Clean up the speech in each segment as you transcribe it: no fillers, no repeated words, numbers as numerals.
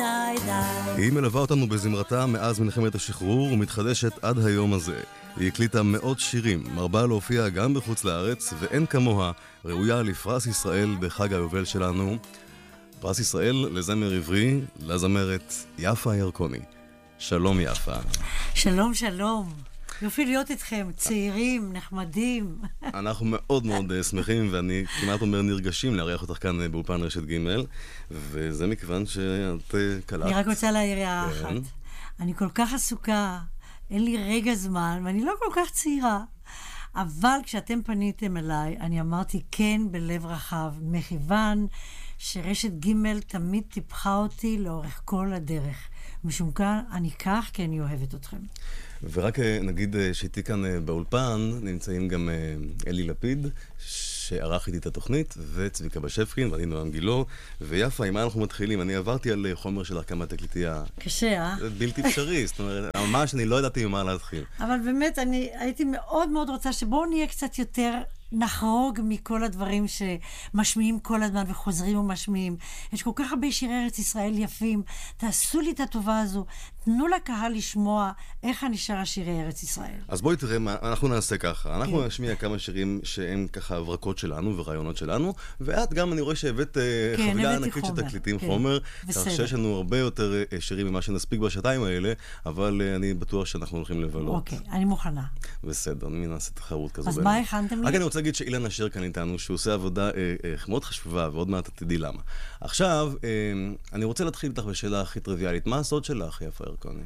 די די. היא מלווה אותנו בזמרתה מאז מלחמת השחרור ומתחדשת עד היום הזה. היא הקליטה מאות שירים, מרבה להופיע גם בחוץ לארץ, ואין כמוה ראויה לפרס ישראל בחג היובל שלנו. פרס ישראל לזמר עברי, לזמרת יפה ירקוני. שלום יפה. שלום שלום. יופי להיות איתכם, צעירים, נחמדים. אנחנו מאוד מאוד שמחים, ואני כמעט אומר נרגשים לארח אותך כאן באולפן רשת ג', וזה מכיוון שאת קלעת. אני רק רוצה להעיר הערה אחת. אני כל כך עסוקה, אין לי רגע זמן, ואני לא כל כך צעירה. אבל כשאתם פניתם אליי, אני אמרתי כן בלב רחב, מכיוון שרשת ג' תמיד טיפחה אותי לאורך כל הדרך. משום כאן אני כך כי אני אוהבת אתכם. ורק נגיד שאיתי כאן באולפן נמצאים גם אלי לפיד, שערך איתי את התוכנית, וצביקה בשפקין, ואני נועם גילו, ויפה, עם מה אנחנו מתחילים? אני עברתי על חומר של הקמת תקליטייה. קשה, זה בלתי אפשרי, זאת אומרת, ממש אני לא ידעתי ממה להתחיל. אבל באמת, אני הייתי מאוד מאוד רוצה שבואו נהיה קצת יותר נחרוג מכל הדברים שמשמיעים כל הזמן וחוזרים ומשמיעים. יש כל כך הרבה שירי ארץ ישראל יפים. תעשו לי את הטובה הזו. תנו לקהל לשמוע איך אני שרה שירי ארץ ישראל. אז בואי תראה מה, אנחנו נעשה ככה. אנחנו נשמיע כמה שירים שהם ככה הברקות שלנו ורעיונות שלנו, ואת גם, אני רואה שהבאת חבילה ענקית של תקליטים, חומר. תרשה לנו הרבה יותר שירים ממה שנספיק בשעתיים האלה, אבל אני בטוח שאנחנו הולכים לבלות. אוקיי, אני מוכנה. בסדר, אני נעשה תחרות כזו. אז מה הכנתם לי? רק אני רוצה להגיד שאילן אשר כאן איתנו, שהוא עושה עבודה מאוד חשובה, ועוד מעט תדעי למה. עכשיו, אני רוצה להתחיל איתך בשאלה הכי טריוויאלית. מה הסוד שלך, יפה ירקוני?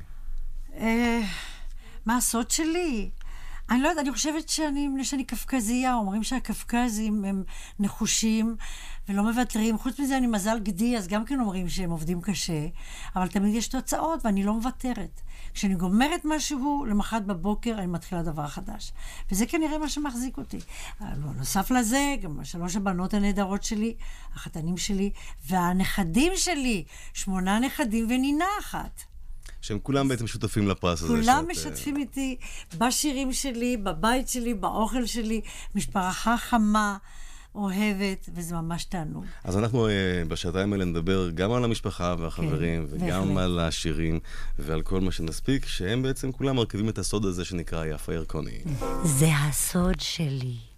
מה הסוד שלי? אני לא יודעת, אני חושבת שאני קפקזייה, אומרים שהקפקזים הם נחושים ולא מוותרים. חוץ מזה אני מזל גדי, אז גם כן אומרים שהם עובדים קשה, אבל תמיד יש תוצאות ואני לא מוותרת. כשאני גומרת משהו, למחרת בבוקר אני מתחילה דבר חדש. וזה כנראה מה שמחזיק אותי. נוסף לזה, גם 3 הבנות הנהדרות שלי, החתנים שלי, והנכדים שלי, 8 נכדים ונינה אחת. שהם כולם בעצם שותפים לפרס הזה. כולם משתפים איתי בשירים שלי, בבית שלי, באוכל שלי, משפחה חמה, אוהבת, וזה ממש תענוג. אז אנחנו בשעתיים האלה נדבר גם על המשפחה והחברים, וגם על השירים, ועל כל מה שנספיק, שהם בעצם כולם מרכיבים את הסוד הזה שנקרא יפה ירקוני. זה הסוד שלי.